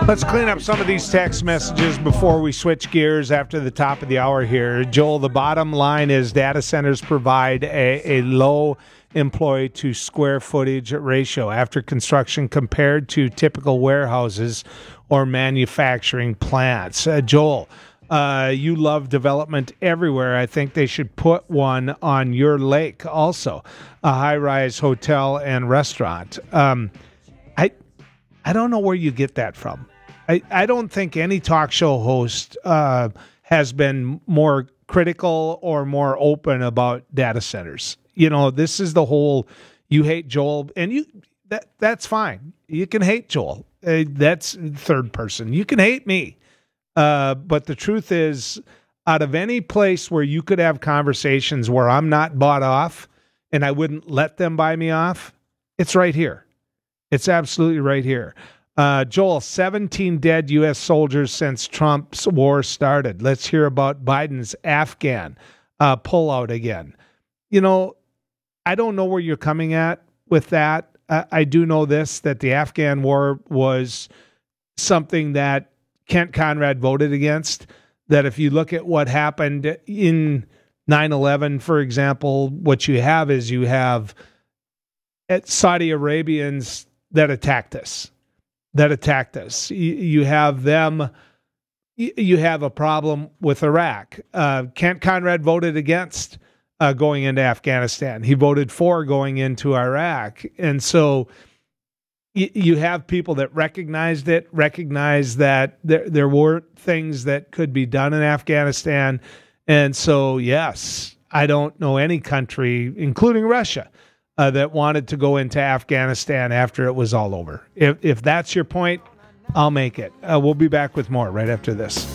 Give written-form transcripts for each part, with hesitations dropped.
Let's clean up some of these text messages before we switch gears after the top of the hour here. Joel, the bottom line is data centers provide a low employee to square footage ratio after construction compared to typical warehouses or manufacturing plants. Joel, you love development everywhere. I think they should put one on your lake also, a high-rise hotel and restaurant. I don't know where you get that from. I don't think any talk show host has been more critical or more open about data centers. You know, this is the whole you hate Joel, and that's fine. You can hate Joel. That's third person. You can hate me. But the truth is, out of any place where you could have conversations where I'm not bought off and I wouldn't let them buy me off, it's right here. It's absolutely right here. Joel, 17 dead U.S. soldiers since Trump's war started. Let's hear about Biden's Afghan pullout again. You know, I don't know where you're coming at with that. I do know this, that the Afghan war was something that Kent Conrad voted against, that if you look at what happened in 9/11, for example, what you have is Saudi Arabians that attacked us. You have them. You have a problem with Iraq. Kent Conrad voted against going into Afghanistan. He voted for going into Iraq. And so you have people that recognize that there were things that could be done in Afghanistan. And so, yes, I don't know any country, including Russia, that wanted to go into Afghanistan after it was all over. If that's your point, I'll make it. We'll be back with more right after this.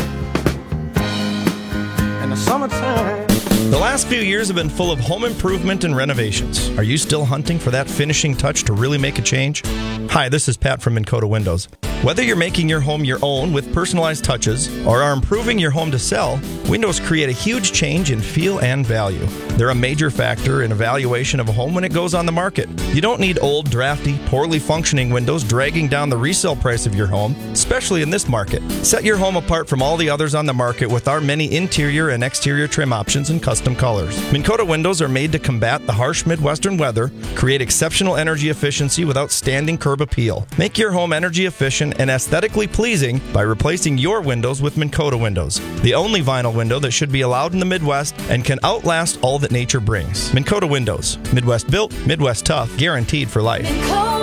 In the summertime. The last few years have been full of home improvement and renovations. Are you still hunting for that finishing touch to really make a change? Hi, this is Pat from Minn Kota Windows. Whether you're making your home your own with personalized touches or are improving your home to sell, windows create a huge change in feel and value. They're a major factor in evaluation of a home when it goes on the market. You don't need old, drafty, poorly functioning windows dragging down the resale price of your home, especially in this market. Set your home apart from all the others on the market with our many interior and exterior trim options and custom colors. Minn Kota windows are made to combat the harsh Midwestern weather, create exceptional energy efficiency with outstanding curb appeal. Make your home energy efficient and aesthetically pleasing by replacing your windows with Minn Kota windows, the only vinyl window that should be allowed in the Midwest and can outlast all that nature brings. Minn Kota windows, Midwest built, Midwest tough, guaranteed for life.